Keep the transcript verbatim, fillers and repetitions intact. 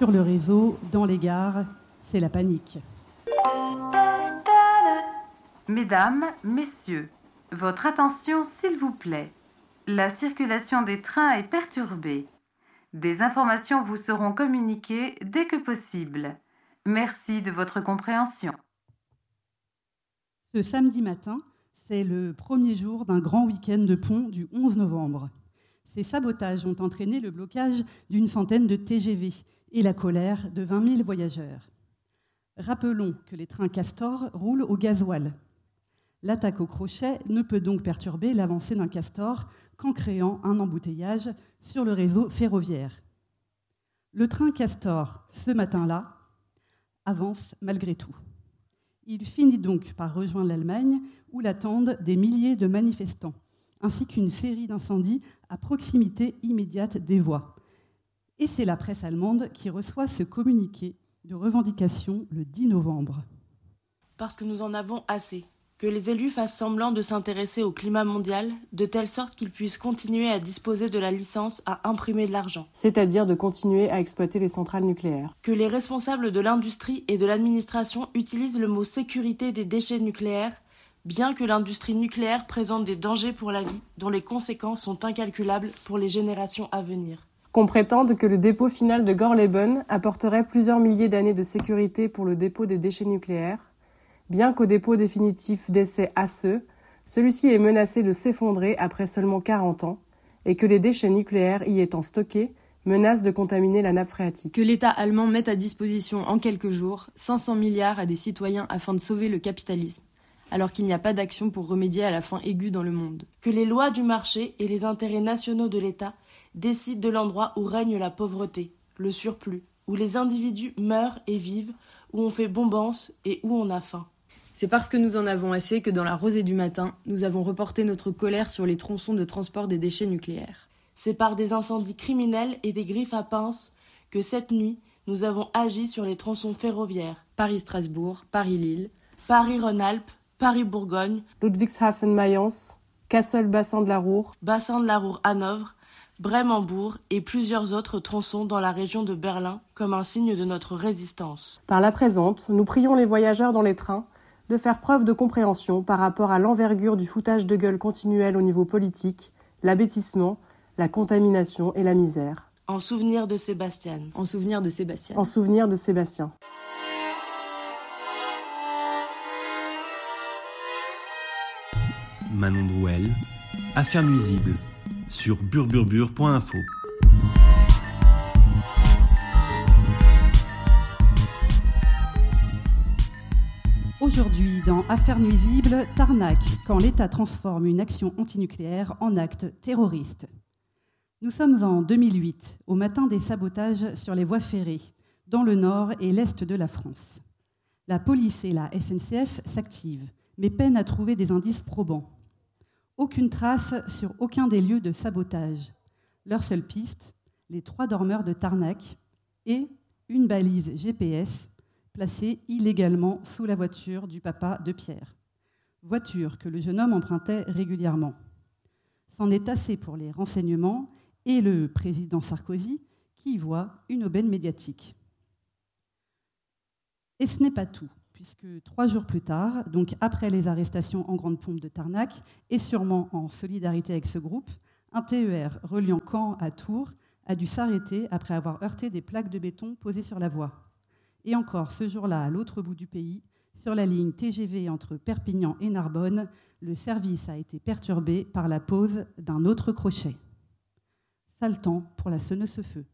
Sur le réseau, dans les gares, c'est la panique. Mesdames, messieurs, votre attention s'il vous plaît. La circulation des trains est perturbée. Des informations vous seront communiquées dès que possible. Merci de votre compréhension. Ce samedi matin, c'est le premier jour d'un grand week-end de pont du onze novembre. Ces sabotages ont entraîné le blocage d'une centaine de T G V et la colère de vingt mille voyageurs. Rappelons que les trains Castor roulent au gasoil. L'attaque au crochet ne peut donc perturber l'avancée d'un Castor qu'en créant un embouteillage sur le réseau ferroviaire. Le train Castor, ce matin-là, avance malgré tout. Il finit donc par rejoindre l'Allemagne, où l'attendent des milliers de manifestants, ainsi qu'une série d'incendies à proximité immédiate des voies. Et c'est la presse allemande qui reçoit ce communiqué de revendication le dix novembre. Parce que nous en avons assez. Que les élus fassent semblant de s'intéresser au climat mondial, de telle sorte qu'ils puissent continuer à disposer de la licence à imprimer de l'argent. C'est-à-dire de continuer à exploiter les centrales nucléaires. Que les responsables de l'industrie et de l'administration utilisent le mot « sécurité des déchets nucléaires », bien que l'industrie nucléaire présente des dangers pour la vie, dont les conséquences sont incalculables pour les générations à venir. Qu'on prétende que le dépôt final de Gorleben apporterait plusieurs milliers d'années de sécurité pour le dépôt des déchets nucléaires, bien qu'au dépôt définitif d'essai A C E, celui-ci est menacé de s'effondrer après seulement quarante ans, et que les déchets nucléaires y étant stockés menacent de contaminer la nappe phréatique. Que l'État allemand mette à disposition en quelques jours cinq cents milliards à des citoyens afin de sauver le capitalisme, alors qu'il n'y a pas d'action pour remédier à la faim aiguë dans le monde. Que les lois du marché et les intérêts nationaux de l'État décident de l'endroit où règne la pauvreté, le surplus, où les individus meurent et vivent, où on fait bombance et où on a faim. C'est parce que nous en avons assez que dans la rosée du matin, nous avons reporté notre colère sur les tronçons de transport des déchets nucléaires. C'est par des incendies criminels et des griffes à pince que cette nuit, nous avons agi sur les tronçons ferroviaires. Paris-Strasbourg, Paris-Lille, Paris-Rhône-Alpes, Paris-Bourgogne, Ludwigshafen-Mayence, Kassel-Bassin de la Ruhr, Bassin de la Ruhr-Hanovre, Brême-Hambourg et plusieurs autres tronçons dans la région de Berlin comme un signe de notre résistance. Par la présente, nous prions les voyageurs dans les trains de faire preuve de compréhension par rapport à l'envergure du foutage de gueule continuel au niveau politique, l'abêtissement, la contamination et la misère. En souvenir de Sébastien. En souvenir de Sébastien. En souvenir de Sébastien. Manon Drouel, Affaires nuisibles, sur burburbur point info. Aujourd'hui, dans Affaires nuisibles, Tarnac, quand l'État transforme une action antinucléaire en acte terroriste. Nous sommes en deux mille huit, au matin des sabotages sur les voies ferrées, dans le nord et l'est de la France. La police et la S N C F s'activent, mais peinent à trouver des indices probants. Aucune trace sur aucun des lieux de sabotage. Leur seule piste, les trois dormeurs de Tarnac et une balise G P S placée illégalement sous la voiture du papa de Pierre. Voiture que le jeune homme empruntait régulièrement. C'en est assez pour les renseignements et le président Sarkozy qui y voit une aubaine médiatique. Et ce n'est pas tout, puisque trois jours plus tard, donc après les arrestations en grande pompe de Tarnac, et sûrement en solidarité avec ce groupe, un T E R reliant Caen à Tours a dû s'arrêter après avoir heurté des plaques de béton posées sur la voie. Et encore, ce jour-là, à l'autre bout du pays, sur la ligne T G V entre Perpignan et Narbonne, le service a été perturbé par la pose d'un autre crochet. Sale temps pour la sonneuse-feu.